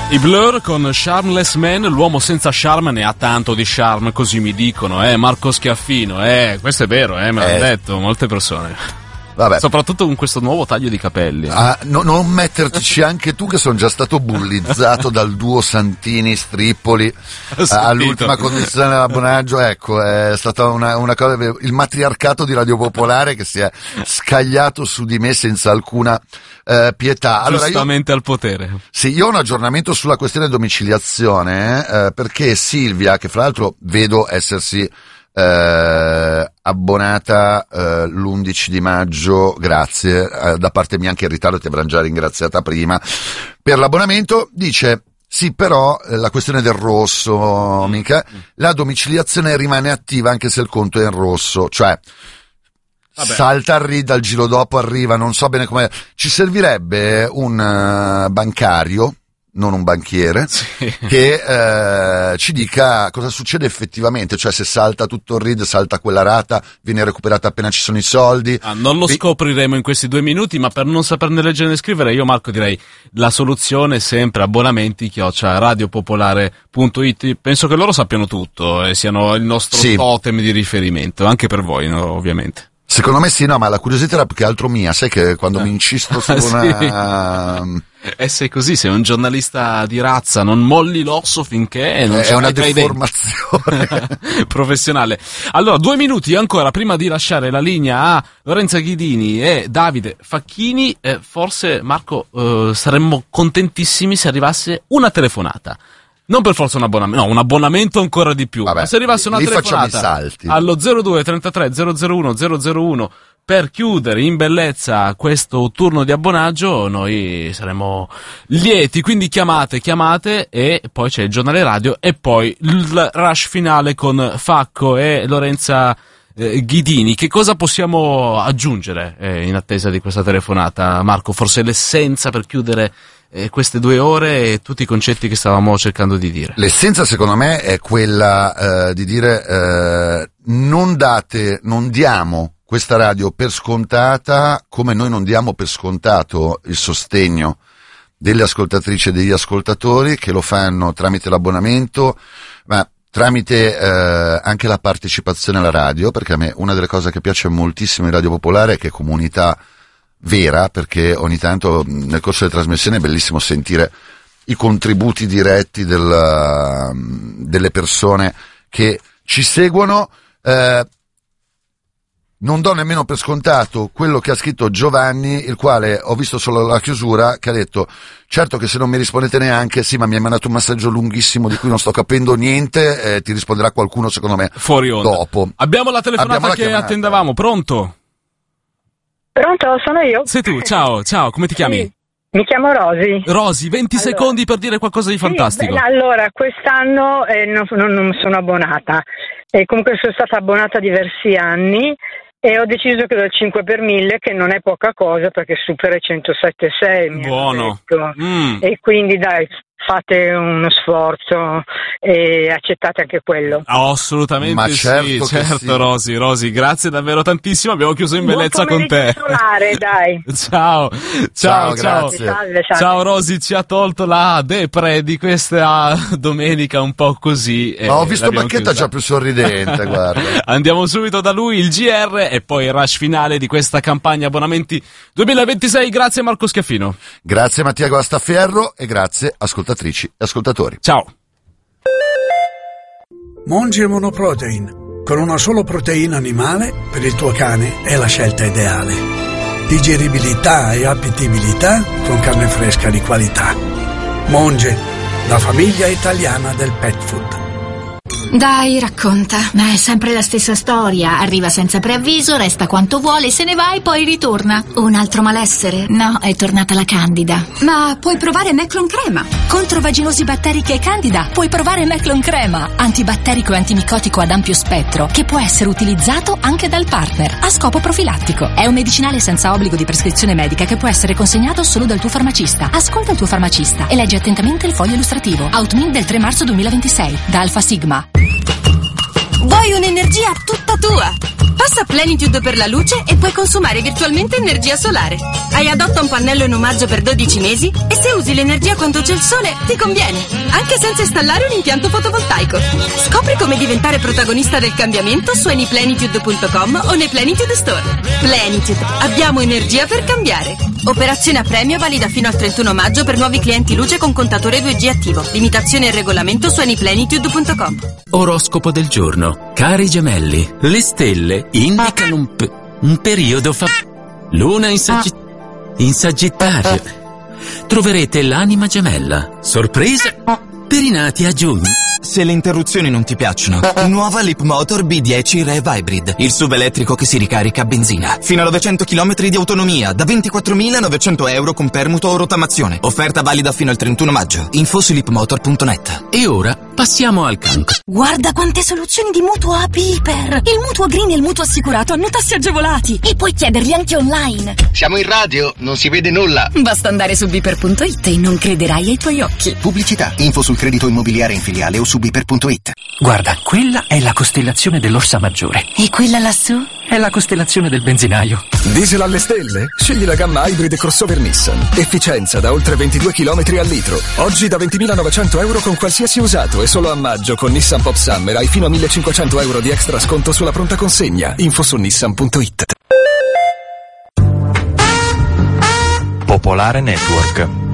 I Blur con Charmless Man. L'uomo senza charme ne ha tanto di charme, così mi dicono, Marco Schiaffino, questo è vero, me l'hanno detto molte persone. Vabbè. Soprattutto con questo nuovo taglio di capelli. Non mettertici anche tu, che sono già stato bullizzato dal duo Santini-Strippoli all'ultima condizione dell'abbonaggio. Ecco, è stata una cosa, il matriarcato di Radio Popolare che si è scagliato su di me senza alcuna pietà. Allora, giustamente al potere. Sì, io ho un aggiornamento sulla questione domiciliazione, perché Silvia, che fra l'altro vedo essersi abbonata l'11 di maggio, grazie, da parte mia anche in ritardo, ti avranno già ringraziata prima per l'abbonamento, dice sì, però la questione del rosso, mica, la domiciliazione rimane attiva anche se il conto è in rosso, cioè salta al RID, al giro dopo arriva, non so bene come, ci servirebbe un bancario, non un banchiere, che ci dica cosa succede effettivamente, cioè se salta tutto il RID, salta quella rata, viene recuperata appena ci sono i soldi. Non lo scopriremo in questi 2 minuti, ma per non saperne leggere né scrivere, io Marco direi la soluzione è sempre abbonamenti@radiopopolare.it. Penso che loro sappiano tutto e siano il nostro totem di riferimento, anche per voi, no? Ovviamente. Secondo me sì, no, ma la curiosità era più che altro mia, sai che quando mi insisto su una... sei così, sei un giornalista di razza, non molli l'osso finché non è una deformazione professionale. Allora, 2 minuti ancora prima di lasciare la linea a Lorenza Ghidini e Davide Facchini. Forse, Marco, saremmo contentissimi se arrivasse una telefonata. Non per forza un abbonamento, no, un abbonamento ancora di più. Vabbè, ma se arrivasse una telefonata allo 02 33 001 001 per chiudere in bellezza questo turno di abbonaggio, noi saremo lieti. Quindi chiamate e poi c'è il giornale radio e poi il rush finale con Facco e Lorenza Ghidini. Che cosa possiamo aggiungere in attesa di questa telefonata, Marco? Forse l'essenza per chiudere queste 2 ore e tutti i concetti che stavamo cercando di dire. L'essenza secondo me è quella di dire non diamo questa radio per scontata, come noi non diamo per scontato il sostegno delle ascoltatrici e degli ascoltatori che lo fanno tramite l'abbonamento, ma tramite anche la partecipazione alla radio, perché a me una delle cose che piace moltissimo in Radio Popolare è che è comunità vera, perché ogni tanto nel corso delle trasmissioni è bellissimo sentire i contributi diretti delle persone che ci seguono. Non do nemmeno per scontato quello che ha scritto Giovanni, il quale ho visto solo la chiusura, che ha detto certo che se non mi rispondete neanche, sì, ma mi hai mandato un messaggio lunghissimo di cui non sto capendo niente, ti risponderà qualcuno secondo me fuori onda dopo. Abbiamo la telefonata che attendavamo. Pronto? Pronto, sono io. Sei tu, ciao, come ti chiami? Sì. Mi chiamo Rosy. Rosy, 20 secondi per dire qualcosa di fantastico. Allora, quest'anno non sono abbonata, comunque sono stata abbonata diversi anni e ho deciso che do il 5 per 1000, che non è poca cosa perché supera i 107,6. Buono. E quindi dai, fate uno sforzo e accettate anche quello. Oh, assolutamente. Ma certo, sì. Rosy, grazie davvero tantissimo, abbiamo chiuso in bellezza con te. Dai. Ciao. Grazie. Salve. Ciao Rosy, ci ha tolto la depre di questa domenica un po' così. Ma ho visto Bacchetta già più sorridente, guarda. Andiamo subito da lui, il GR e poi il rush finale di questa campagna abbonamenti 2026. Grazie Marco Schiaffino. Grazie Mattia Guastaferro e grazie ascoltatrici e ascoltatori. Ciao. Monge Monoprotein. Con una solo proteina animale, per il tuo cane è la scelta ideale. Digeribilità e appetibilità con carne fresca di qualità. Monge, la famiglia italiana del pet food. Dai, racconta. Ma è sempre la stessa storia. Arriva senza preavviso, resta quanto vuole, se ne va e poi ritorna. Un altro malessere? No, è tornata la Candida. Ma puoi provare Meclon Crema. Contro vaginosi batteriche e Candida puoi provare Meclon Crema, antibatterico e antimicotico ad ampio spettro, che può essere utilizzato anche dal partner a scopo profilattico. È un medicinale senza obbligo di prescrizione medica che può essere consegnato solo dal tuo farmacista. Ascolta il tuo farmacista e leggi attentamente il foglio illustrativo. Outmin del 3 marzo 2026 da Alfa Sigma. Vuoi un'energia tutta tua? Passa Plenitude per la luce e puoi consumare virtualmente energia solare. Hai adotta un pannello in omaggio per 12 mesi e se usi l'energia quando c'è il sole ti conviene, anche senza installare un impianto fotovoltaico. Scopri come diventare protagonista del cambiamento su anyplenitude.com o nei Plenitude Store. Plenitude, abbiamo energia per cambiare. Operazione a premio valida fino al 31 maggio per nuovi clienti luce con contatore 2G attivo. Limitazione e regolamento su anyplenitude.com. Oroscopo del giorno. Cari gemelli, le stelle indicano un periodo Luna in Sagittario. Troverete l'anima gemella. Sorpresa per i nati a giugno. Se le interruzioni non ti piacciono, nuova Leapmotor B10 Rev Hybrid, il SUV elettrico che si ricarica a benzina. Fino a 900 km di autonomia, da 24.900 euro con permuto o rottamazione. Offerta valida fino al 31 maggio. Info su leapmotor.net. E ora passiamo al cancro. Guarda quante soluzioni di mutuo AP Iper. Il mutuo green e il mutuo assicurato hanno tassi agevolati e puoi chiederli anche online. Siamo in radio, non si vede nulla. Basta andare su biper.it e non crederai ai tuoi occhi. Pubblicità, info sul credito immobiliare in filiale o su biper.it. Guarda, quella è la costellazione dell'Orsa Maggiore. E quella lassù? È la costellazione del benzinaio. Diesel alle stelle? Scegli la gamma Hybrid crossover Nissan. Efficienza da oltre 22 km al litro. Oggi da 20.900 euro con qualsiasi usato e solo a maggio con Nissan Pop Summer hai fino a 1.500 euro di extra sconto sulla pronta consegna. Info su nissan.it. Popolare Network.